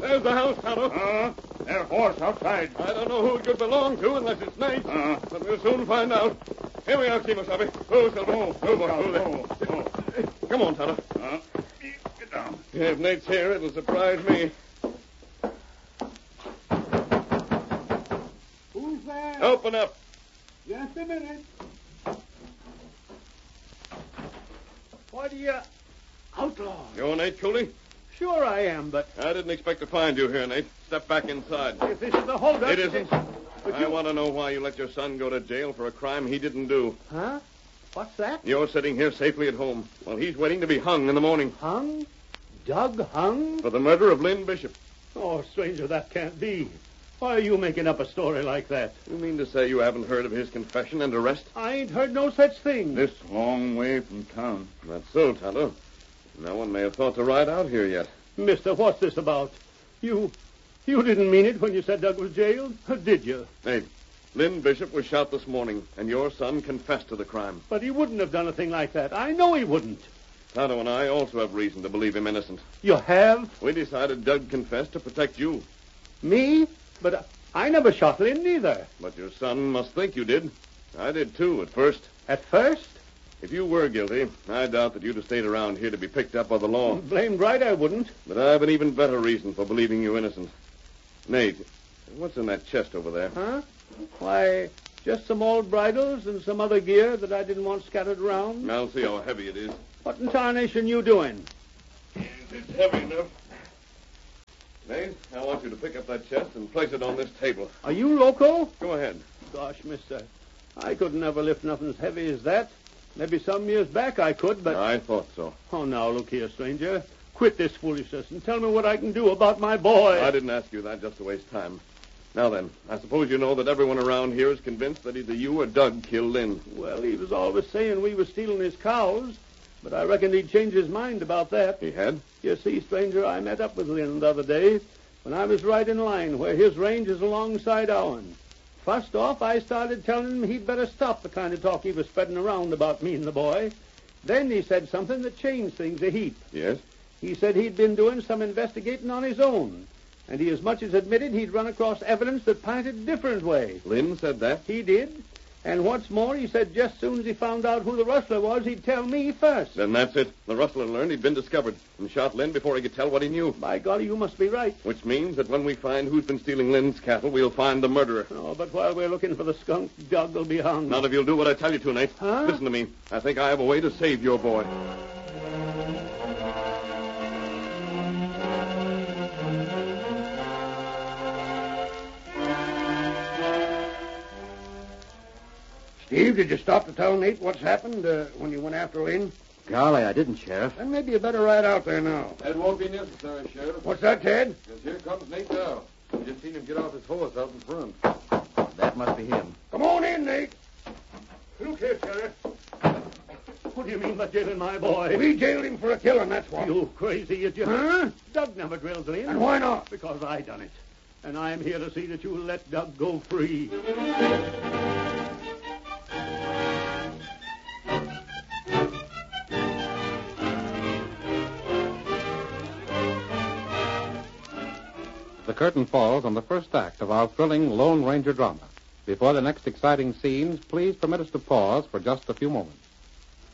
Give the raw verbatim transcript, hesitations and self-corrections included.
There's the house, Tonto. Uh, their horse outside. I don't know who it could belong to unless it's Nate. Uh. But we'll soon find out. Here we are, Kemosabe. Oh, Silver. Oh, oh, boy, oh, oh, there. oh. Come on, Tonto. Uh, get down. If Nate's here, it'll surprise me. Who's there? Open up. Just a minute. What are you... Outlaw? You're Nate Cooley? Sure I am, but I didn't expect to find you here, Nate. Step back inside. if this is the holdup... It isn't. But I you... want to know why you let your son go to jail for a crime he didn't do. Huh? What's that? You're sitting here safely at home while he's waiting to be hung in the morning Hung? Doug hung? for the murder of Lynn Bishop. Oh, stranger, that can't be. Why are you making up a story like that? You mean to say you haven't heard of his confession and arrest? I ain't heard no such thing. This long way from town. That's so, Tonto. No one may have thought to ride out here yet. Mister, what's this about? You... You didn't mean it when you said Doug was jailed, or did you? Nate, Lynn Bishop was shot this morning, and your son confessed to the crime. But he wouldn't have done a thing like that. I know he wouldn't. Tonto and I also have reason to believe him innocent. You have? We decided Doug confessed to protect you. Me? But uh, I never shot Lynn neither. But your son must think you did. I did, too, at first. At first? If you were guilty, I doubt that you'd have stayed around here to be picked up by the law. Blamed right I wouldn't. But I've an even better reason for believing you innocent. Nate, what's in that chest over there? Huh? Why, just some old bridles and some other gear that I didn't want scattered around. I'll see how heavy it is. What in tarnation you doing? It's heavy enough. Nate, I want you to pick up that chest and place it on this table. Are you loco? Go ahead. Gosh, mister, I could never lift nothing as heavy as that. Maybe some years back I could, but... I thought so. Oh, now, look here, stranger. Quit this foolishness and tell me what I can do about my boy. I didn't ask you that just to waste time. Now then, I suppose you know that everyone around here is convinced that either you or Doug killed Lynn. Well, he was always saying we were stealing his cows, but I reckoned he'd change his mind about that. He had? You see, stranger, I met up with Lynn the other day when I was right in line where his range is alongside ourn. First off, I started telling him he'd better stop the kind of talk he was spreading around about me and the boy. Then he said something that changed things a heap. Yes? He said he'd been doing some investigating on his own, and he as much as admitted he'd run across evidence that pointed a different way. Lynn said that? He did. And what's more, he said just soon as he found out who the rustler was, he'd tell me first. Then that's it. The rustler learned he'd been discovered and shot Lynn before he could tell what he knew. By golly, you must be right. Which means that when we find who's been stealing Lynn's cattle, we'll find the murderer. Oh, but while we're looking for the skunk, Doug will be hung. Not if you'll do what I tell you to, Nate. Huh? Listen to me. I think I have a way to save your boy. Steve, did you stop to tell Nate what's happened uh, when you went after Lynn? Golly, I didn't, Sheriff. Then maybe you better ride out there now. That won't be necessary, Sheriff. What's that, Ted? Because here comes Nate now. We just seen him get off his horse out in front. That must be him. Come on in, Nate. Look here, Sheriff. What do you mean by jailing my boy? We jailed him for a killing, that's what. You crazy idiot. Huh? Doug never drilled Lynn. And why not? Because I done it. And I'm here to see that you let Doug go free. The curtain falls on the first act of our thrilling Lone Ranger drama. Before the next exciting scenes, please permit us to pause for just a few moments.